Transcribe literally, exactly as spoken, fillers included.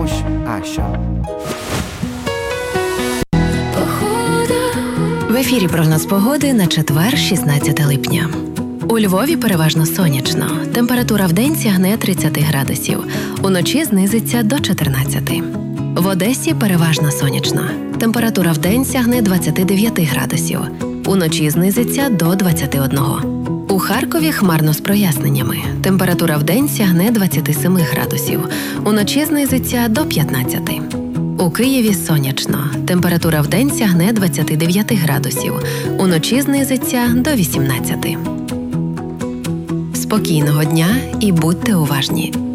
Помощь Аша. В ефірі прогноз погоди на четвер, шістнадцяте липня. У Львові переважно сонячно. Температура вдень сягне тридцять градусів. Уночі знизиться до чотирнадцяти. В Одесі переважно сонячно. Температура вдень сягне двадцять дев'ять градусів. Уночі знизиться до двадцяти одного. У Харкові хмарно з проясненнями. Температура вдень сягне двадцять сім градусів. Уночі знизиться до п'ятнадцяти. У Києві сонячно. Температура вдень сягне двадцять дев'ять градусів. Уночі знизиться до вісімнадцяти. Спокійного дня і будьте уважні.